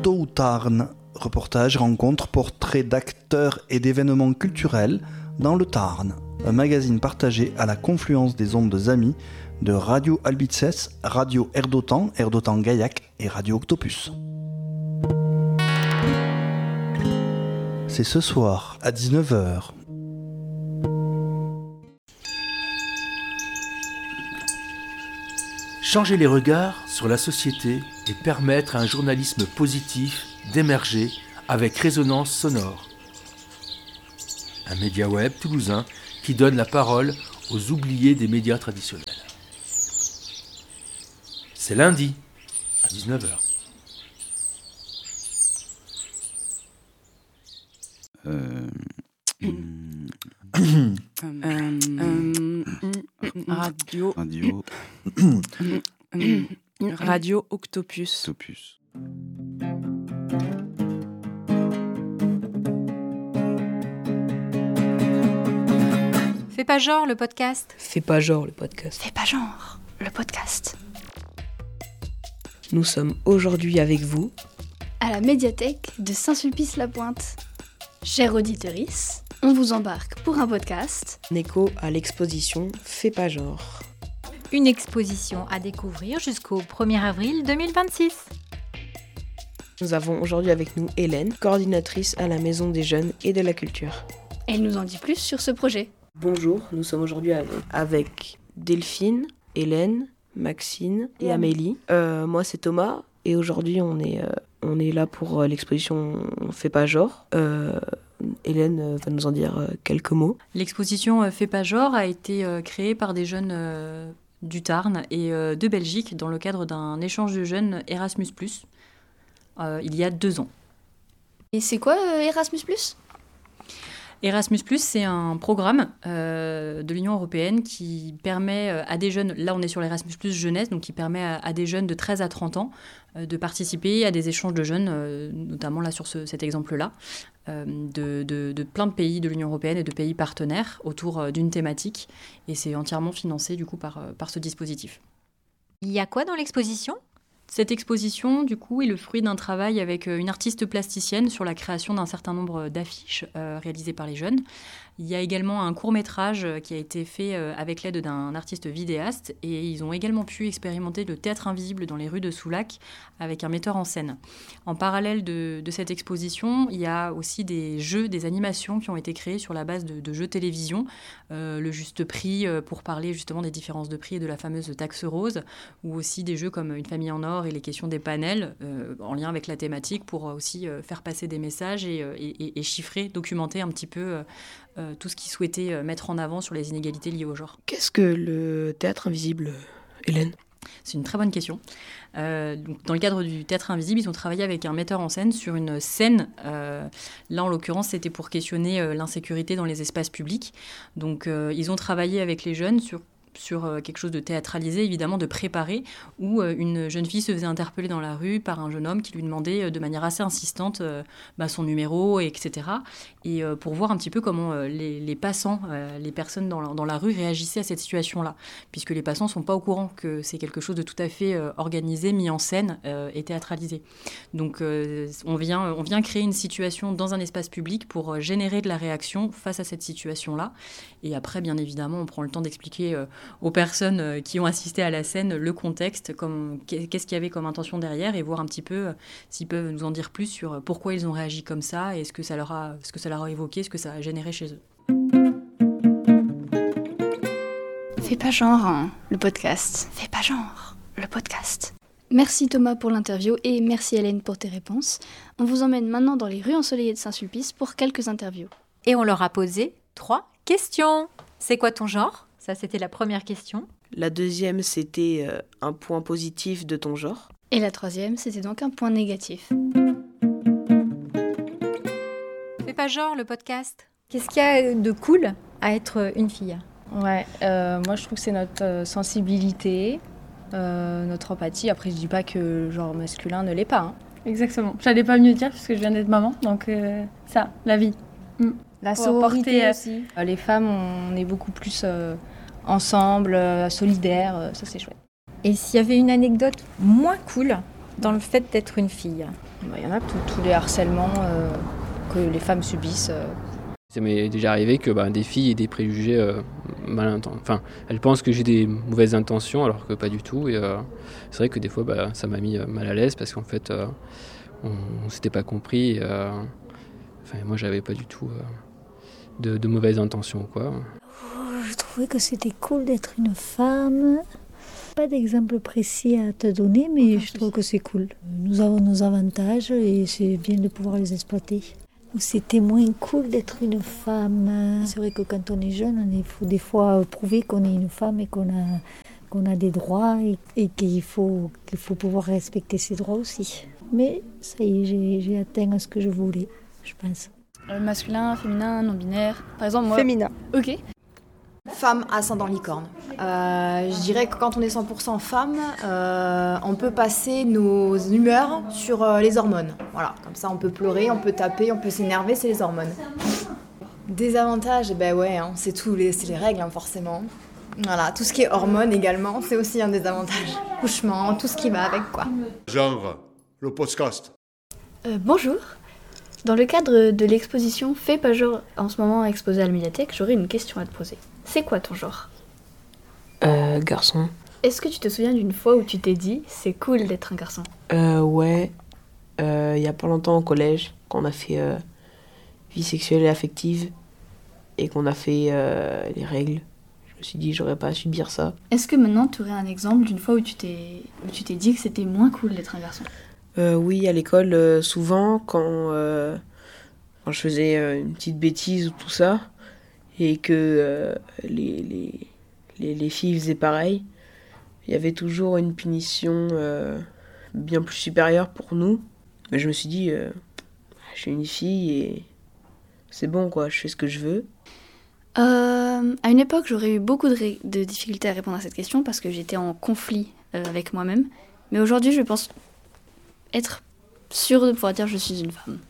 Hebdo ou Tarn. Reportages, rencontres, portraits d'acteurs et d'événements culturels dans le Tarn. Un magazine partagé à la confluence des ondes amies de Radio Albitzès, Radio Erdotan, Erdotan Gaillac et Radio Octopus. C'est ce soir à 19h. Changer les regards sur la société et permettre à un journalisme positif d'émerger avec résonance sonore. Un média web toulousain qui donne la parole aux oubliés des médias traditionnels. C'est lundi à 19h. Radio Octopus. Fais pas genre le podcast. Fais pas genre le podcast. Fais pas genre le podcast. Nous sommes aujourd'hui avec vous à la médiathèque de Saint-Sulpice-la-Pointe. Chers auditrices, on vous embarque pour un podcast en écho à l'exposition Fais pas genre. Une exposition à découvrir jusqu'au 1er avril 2026. Nous avons aujourd'hui avec nous Hélène, coordinatrice à la Maison des Jeunes et de la Culture. Elle nous en dit plus sur ce projet. Bonjour, nous sommes aujourd'hui avec Delphine, Hélène, Maxine et Amélie. Moi c'est Thomas et aujourd'hui on est là pour l'exposition Fais pas genre. Hélène va nous en dire quelques mots. L'exposition Fais pas genre a été créée par des jeunes du Tarn et de Belgique dans le cadre d'un échange de jeunes Erasmus+, il y a 2 ans. Et c'est quoi Erasmus+? Erasmus+, c'est un programme de l'Union européenne qui permet à des jeunes, là on est sur l'Erasmus+ jeunesse, donc qui permet à des jeunes de 13 à 30 ans de participer à des échanges de jeunes, notamment là sur cet exemple-là, de plein de pays de l'Union européenne et de pays partenaires autour d'une thématique. Et c'est entièrement financé du coup par ce dispositif. Il y a quoi dans l'exposition ? Cette exposition, du coup, est le fruit d'un travail avec une artiste plasticienne sur la création d'un certain nombre d'affiches réalisées par les jeunes. Il y a également un court-métrage qui a été fait avec l'aide d'un artiste vidéaste et ils ont également pu expérimenter le théâtre invisible dans les rues de Soulac avec un metteur en scène. En parallèle de cette exposition, il y a aussi des jeux, des animations qui ont été créés sur la base de jeux télévision. Le juste prix pour parler justement des différences de prix et de la fameuse taxe rose, ou aussi des jeux comme Une famille en or et les questions des panels en lien avec la thématique pour aussi faire passer des messages et chiffrer, documenter un petit peu tout ce qu'ils souhaitaient mettre en avant sur les inégalités liées au genre. Qu'est-ce que le théâtre invisible, Hélène ? C'est une très bonne question. Donc, dans le cadre du théâtre invisible, ils ont travaillé avec un metteur en scène sur une scène. Là, en l'occurrence, c'était pour questionner l'insécurité dans les espaces publics. Donc, ils ont travaillé avec les jeunes sur quelque chose de théâtralisé, évidemment, de préparé, où une jeune fille se faisait interpeller dans la rue par un jeune homme qui lui demandait de manière assez insistante son numéro, etc. Et pour voir un petit peu comment les passants, les personnes dans la rue réagissaient à cette situation-là, puisque les passants ne sont pas au courant que c'est quelque chose de tout à fait organisé, mis en scène et théâtralisé. Donc on vient créer une situation dans un espace public pour générer de la réaction face à cette situation-là. Et après, bien évidemment, on prend le temps d'expliquer aux personnes qui ont assisté à la scène le contexte, qu'est-ce qu'il y avait comme intention derrière, et voir un petit peu s'ils peuvent nous en dire plus sur pourquoi ils ont réagi comme ça et ce que ça leur a évoqué, ce que ça a généré chez eux. Fais pas genre, hein, le podcast. Fais pas genre, le podcast. Merci Thomas pour l'interview et merci Hélène pour tes réponses. On vous emmène maintenant dans les rues ensoleillées de Saint-Sulpice pour quelques interviews. Et on leur a posé 3 questions. C'est quoi ton genre ? Ça, c'était la première question. La deuxième, c'était un point positif de ton genre. Et la troisième, c'était donc un point négatif. Fais pas genre, le podcast. Qu'est-ce qu'il y a de cool à être une fille ? Ouais, moi je trouve que c'est notre sensibilité, notre empathie. Après, je dis pas que le genre masculin ne l'est pas. Hein. Exactement. J'allais pas mieux dire parce que je viens d'être maman, donc ça, la vie. La sororité aussi. Les femmes, on est beaucoup plus ensemble, solidaires, ça c'est chouette. Et s'il y avait une anecdote moins cool dans le fait d'être une fille? Il y en a tous les harcèlements que les femmes subissent. Ça m'est déjà arrivé que des filles aient des préjugés mal intentionnés. Enfin, elles pensent que j'ai des mauvaises intentions alors que pas du tout. Et c'est vrai que des fois, ça m'a mis mal à l'aise parce qu'en fait, on s'était pas compris. Moi, j'avais pas du tout de mauvaises intentions, quoi. Je trouvais que c'était cool d'être une femme. Pas d'exemple précis à te donner, mais je trouve que c'est cool. Nous avons nos avantages et c'est bien de pouvoir les exploiter. C'était moins cool d'être une femme. C'est vrai que quand on est jeune, il faut des fois prouver qu'on est une femme et qu'on a des droits et qu'il faut pouvoir respecter ses droits aussi. Mais ça y est, j'ai atteint ce que je voulais, je pense. Masculin, féminin, non-binaire. Par exemple, moi... Féminin. Ok. Femme ascendant licorne. Je dirais que quand on est 100% femme, on peut passer nos humeurs sur les hormones. Voilà, comme ça on peut pleurer, on peut taper, on peut s'énerver, c'est les hormones. Désavantages, c'est les règles forcément. Voilà, tout ce qui est hormones également, c'est aussi un désavantage. Couchement, tout ce qui va avec quoi. Genre, le podcast. Bonjour. Dans le cadre de l'exposition Fais pas genre en ce moment exposée à la médiathèque, j'aurais une question à te poser. C'est quoi ton genre ? Garçon. Est-ce que tu te souviens d'une fois où tu t'es dit c'est cool d'être un garçon ? Ouais. Il y a pas longtemps au collège, quand on a fait vie sexuelle et affective et qu'on a fait les règles, je me suis dit j'aurais pas à subir ça. Est-ce que maintenant tu aurais un exemple d'une fois où tu t'es dit que c'était moins cool d'être un garçon ? Oui, à l'école, souvent, quand je faisais une petite bêtise ou tout ça, et que les filles faisaient pareil, il y avait toujours une punition bien plus supérieure pour nous. Mais je me suis dit, je suis une fille et c'est bon, quoi, je fais ce que je veux. À une époque, j'aurais eu beaucoup de difficultés à répondre à cette question parce que j'étais en conflit avec moi-même. Mais aujourd'hui, je pense être sûre de pouvoir dire je suis une femme.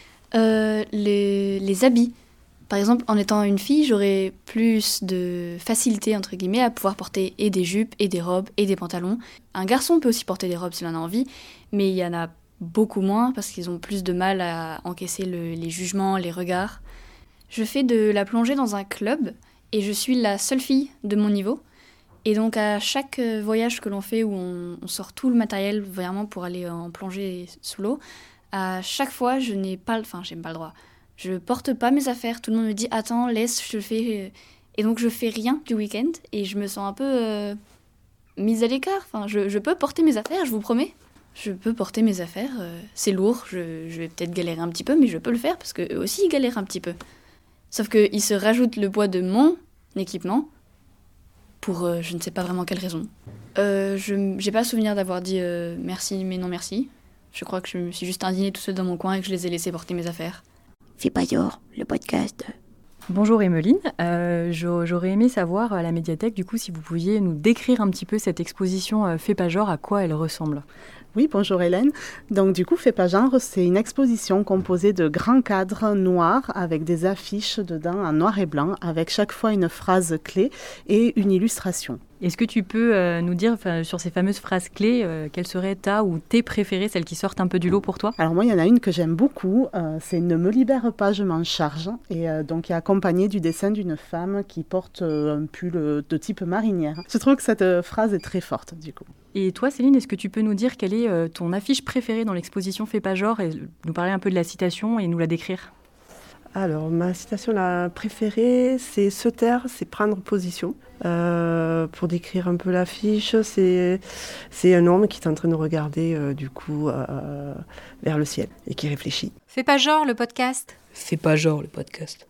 Les habits. Par exemple, en étant une fille, j'aurais plus de facilité, entre guillemets, à pouvoir porter et des jupes, et des robes, et des pantalons. Un garçon peut aussi porter des robes s'il en a envie, mais il y en a beaucoup moins parce qu'ils ont plus de mal à encaisser les jugements, les regards. Je fais de la plongée dans un club et je suis la seule fille de mon niveau. Et donc à chaque voyage que l'on fait où on sort tout le matériel vraiment pour aller en plongée sous l'eau, à chaque fois j'ai pas le droit. Je porte pas mes affaires, tout le monde me dit « Attends, laisse, je le fais... » Et donc je fais rien du week-end et je me sens un peu mise à l'écart. Enfin, je peux porter mes affaires, je vous promets. Je peux porter mes affaires, c'est lourd, je vais peut-être galérer un petit peu, mais je peux le faire parce qu'eux aussi ils galèrent un petit peu. Sauf qu'ils se rajoutent le poids de mon équipement pour je ne sais pas vraiment quelle raison. J'ai pas souvenir d'avoir dit merci mais non merci. Je crois que je me suis juste indignée tout seul dans mon coin et que je les ai laissés porter mes affaires. Fais pas genre, le podcast. Bonjour Emeline, j'aurais aimé savoir à la médiathèque du coup si vous pouviez nous décrire un petit peu cette exposition Fais pas genre, à quoi elle ressemble. Oui, bonjour Hélène. Donc du coup, Fais pas genre, c'est une exposition composée de grands cadres noirs avec des affiches dedans en noir et blanc, avec chaque fois une phrase clé et une illustration. Est-ce que tu peux nous dire sur ces fameuses phrases clés, quelles seraient ta ou tes préférées, celles qui sortent un peu du lot pour toi ? Alors moi, il y en a une que j'aime beaucoup, c'est « Ne me libère pas, je m'en charge ». Et donc, il est accompagné du dessin d'une femme qui porte un pull de type marinière. Je trouve que cette phrase est très forte, du coup. Et toi, Céline, est-ce que tu peux nous dire quelle est ton affiche préférée dans l'exposition Fais pas genre et nous parler un peu de la citation et nous la décrire ? Alors, ma citation la préférée, c'est « Se taire, c'est prendre position ». Pour décrire un peu l'affiche, c'est un homme qui est en train de regarder vers le ciel et qui réfléchit. Fais pas genre, le podcast. Fais pas genre, le podcast.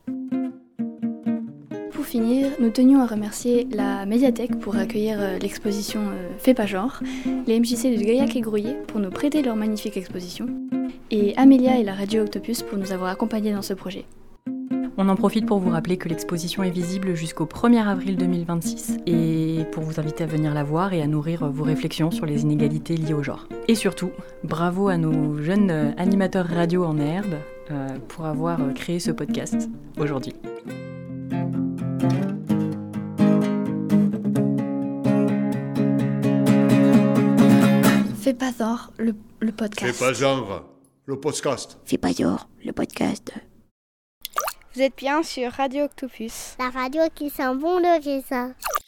Pour finir, nous tenions à remercier la médiathèque pour accueillir l'exposition Fais pas genre, les MJC de Gaillac et Groyer pour nous prêter leur magnifique exposition, et Amélia et la radio Octopus pour nous avoir accompagnés dans ce projet. On en profite pour vous rappeler que l'exposition est visible jusqu'au 1er avril 2026 et pour vous inviter à venir la voir et à nourrir vos réflexions sur les inégalités liées au genre. Et surtout, bravo à nos jeunes animateurs radio en herbe pour avoir créé ce podcast aujourd'hui. Fais Fais pas genre, le podcast. Fais pas genre, le podcast. Fais pas genre, le podcast. Vous êtes bien sur Radio Octopus. La radio qui sent bon le raisin.